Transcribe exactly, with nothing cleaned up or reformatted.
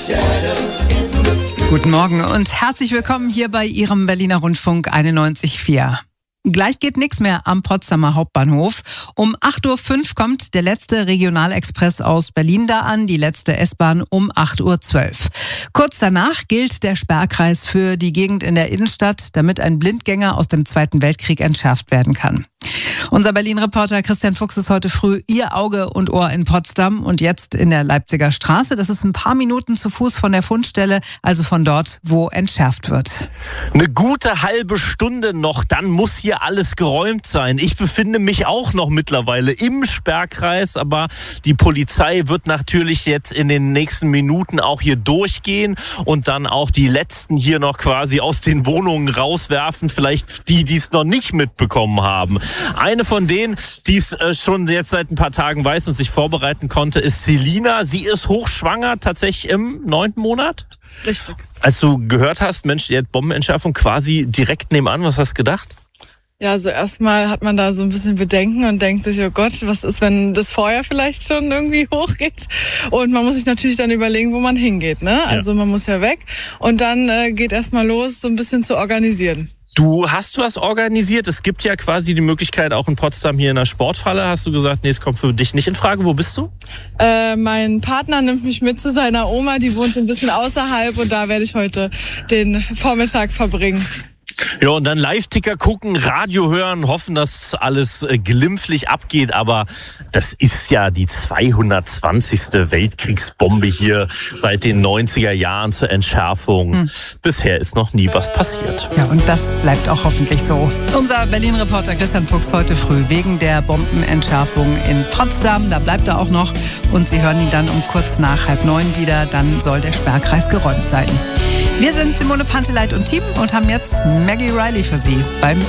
Guten Morgen und herzlich willkommen hier bei Ihrem Berliner Rundfunk einundneunzig Komma vier. Gleich geht nichts mehr am Potsdamer Hauptbahnhof. Um acht Uhr fünf kommt der letzte Regionalexpress aus Berlin da an, die letzte S-Bahn um acht Uhr zwölf. Kurz danach gilt der Sperrkreis für die Gegend in der Innenstadt, damit ein Blindgänger aus dem Zweiten Weltkrieg entschärft werden kann. Unser Berlin-Reporter Christian Fuchs ist heute früh Ihr Auge und Ohr in Potsdam und jetzt in der Leipziger Straße. Das ist ein paar Minuten zu Fuß von der Fundstelle, also von dort, wo entschärft wird. Eine gute halbe Stunde noch, dann muss hier alles geräumt sein. Ich befinde mich auch noch mittlerweile im Sperrkreis, aber die Polizei wird natürlich jetzt in den nächsten Minuten auch hier durchgehen und dann auch die Letzten hier noch quasi aus den Wohnungen rauswerfen, vielleicht die, die es noch nicht mitbekommen haben. Eine von denen, die es äh, schon jetzt seit ein paar Tagen weiß und sich vorbereiten konnte, ist Selina. Sie ist hochschwanger, tatsächlich im neunten Monat. Richtig. Als du gehört hast, Mensch, die hat Bombenentschärfung quasi direkt nebenan, was hast du gedacht? Ja, also erstmal hat man da so ein bisschen Bedenken und denkt sich, oh Gott, was ist, wenn das Feuer vielleicht schon irgendwie hochgeht? Und man muss sich natürlich dann überlegen, wo man hingeht, ne? Also man muss ja weg und dann äh, geht erstmal los, so ein bisschen zu organisieren. Du hast was organisiert. Es gibt ja quasi die Möglichkeit, auch in Potsdam hier in der Sportfalle. Hast du gesagt, nee, es kommt für dich nicht in Frage. Wo bist du? Äh, mein Partner nimmt mich mit zu seiner Oma, die wohnt so ein bisschen außerhalb und da werde ich heute den Vormittag verbringen. Ja, und dann Live-Ticker gucken, Radio hören, hoffen, dass alles äh, glimpflich abgeht. Aber das ist ja die zweihundertzwanzigste Weltkriegsbombe hier seit den neunziger Jahren zur Entschärfung. Hm. Bisher ist noch nie was passiert. Ja, und das bleibt auch hoffentlich so. Unser Berlin-Reporter Christian Fuchs heute früh wegen der Bombenentschärfung in Potsdam. Da bleibt er auch noch. Und Sie hören ihn dann um kurz nach halb neun wieder. Dann soll der Sperrkreis geräumt sein. Wir sind Simone Panteleit und Team und haben jetzt Maggie Riley für Sie beim